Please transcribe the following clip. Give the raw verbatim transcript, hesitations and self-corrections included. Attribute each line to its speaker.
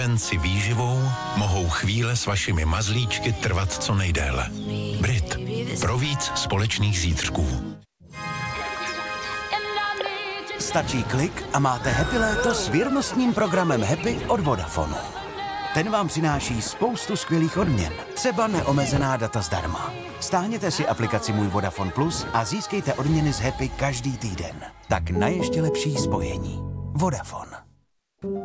Speaker 1: den si výživou mohou chvíle s vašimi mazlíčky trvat co nejdéle. Brit. Pro víc společných zítřků.
Speaker 2: Stačí klik a máte Happy léto s věrnostním programem Happy od Vodafonu. Ten vám přináší spoustu skvělých odměn, třeba neomezená data zdarma. Stáhněte si aplikaci Můj Vodafone Plus a získejte odměny z Happy každý týden. Tak na ještě lepší spojení. Vodafone.